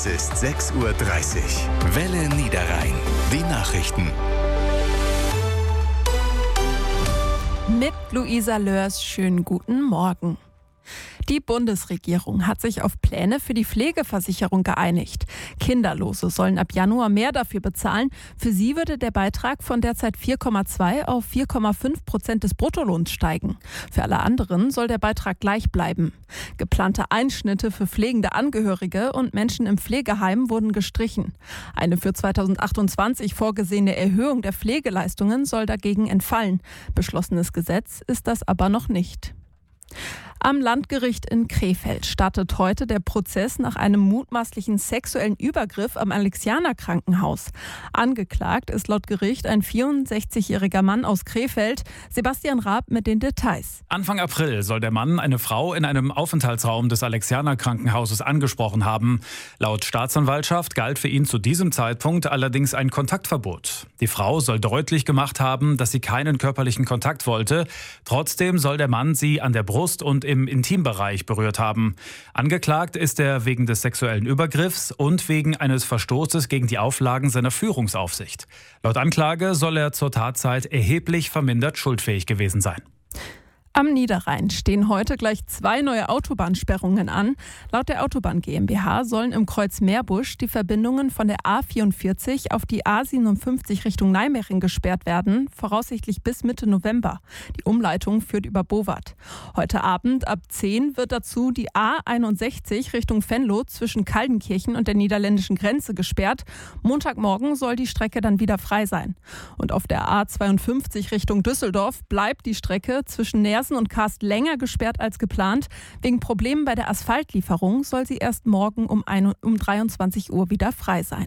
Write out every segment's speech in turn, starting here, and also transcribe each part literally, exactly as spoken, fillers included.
Es ist sechs Uhr dreißig. Welle Niederrhein. Die Nachrichten. Mit Luisa Lörs, schönen guten Morgen. Die Bundesregierung hat sich auf Pläne für die Pflegeversicherung geeinigt. Kinderlose sollen ab Januar mehr dafür bezahlen. Für sie würde der Beitrag von derzeit vier Komma zwei auf vier Komma fünf Prozent des Bruttolohns steigen. Für alle anderen soll der Beitrag gleich bleiben. Geplante Einschnitte für pflegende Angehörige und Menschen im Pflegeheim wurden gestrichen. Eine für zweitausendachtundzwanzig vorgesehene Erhöhung der Pflegeleistungen soll dagegen entfallen. Beschlossenes Gesetz ist das aber noch nicht. Am Landgericht in Krefeld startet heute der Prozess nach einem mutmaßlichen sexuellen Übergriff am Alexianer-Krankenhaus. Angeklagt ist laut Gericht ein vierundsechzigjähriger Mann aus Krefeld. Sebastian Raab mit den Details. Anfang April soll der Mann eine Frau in einem Aufenthaltsraum des Alexianer-Krankenhauses angesprochen haben. Laut Staatsanwaltschaft galt für ihn zu diesem Zeitpunkt allerdings ein Kontaktverbot. Die Frau soll deutlich gemacht haben, dass sie keinen körperlichen Kontakt wollte. Trotzdem soll der Mann sie an der Brust und im Intimbereich berührt haben. Angeklagt ist er wegen des sexuellen Übergriffs und wegen eines Verstoßes gegen die Auflagen seiner Führungsaufsicht. Laut Anklage soll er zur Tatzeit erheblich vermindert schuldfähig gewesen sein. Am Niederrhein stehen heute gleich zwei neue Autobahnsperrungen an. Laut der Autobahn GmbH sollen im Kreuz Meerbusch die Verbindungen von der A vierundvierzig auf die A siebenundfünfzig Richtung Nijmegen gesperrt werden, voraussichtlich bis Mitte November. Die Umleitung führt über Bowat. Heute Abend ab zehn wird dazu die A einundsechzig Richtung Venlo zwischen Kaldenkirchen und der niederländischen Grenze gesperrt. Montagmorgen soll die Strecke dann wieder frei sein. Und auf der A zweiundfünfzig Richtung Düsseldorf bleibt die Strecke zwischen Neersen und Karst länger gesperrt als geplant. Wegen Problemen bei der Asphaltlieferung soll sie erst morgen um, ein, um dreiundzwanzig Uhr wieder frei sein.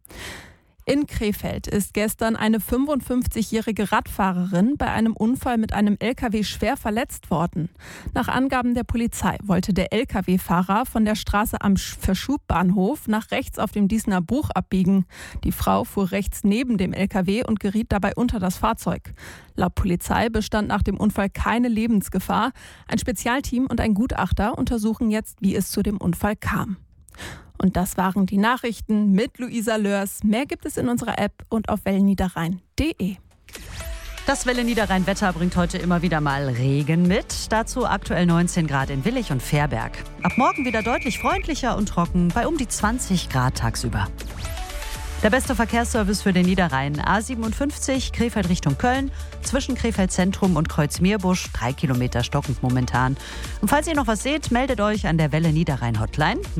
In Krefeld ist gestern eine fünfundfünfzigjährige Radfahrerin bei einem Unfall mit einem L K W schwer verletzt worden. Nach Angaben der Polizei wollte der L K W-Fahrer von der Straße am Verschubbahnhof nach rechts auf dem Diesener Bruch abbiegen. Die Frau fuhr rechts neben dem L K W und geriet dabei unter das Fahrzeug. Laut Polizei bestand nach dem Unfall keine Lebensgefahr. Ein Spezialteam und ein Gutachter untersuchen jetzt, wie es zu dem Unfall kam. Und das waren die Nachrichten mit Luisa Lörs. Mehr gibt es in unserer App und auf wellenniederrhein punkt de. Das Welle Niederrhein Wetter bringt heute immer wieder mal Regen mit. Dazu aktuell neunzehn Grad in Willich und Fährberg. Ab morgen wieder deutlich freundlicher und trocken bei um die zwanzig Grad tagsüber. Der beste Verkehrsservice für den Niederrhein. A siebenundfünfzig Krefeld Richtung Köln. Zwischen Krefeld Zentrum und Kreuz Meerbusch. Drei Kilometer stockend momentan. Und falls ihr noch was seht, meldet euch an der Welle Niederrhein Hotline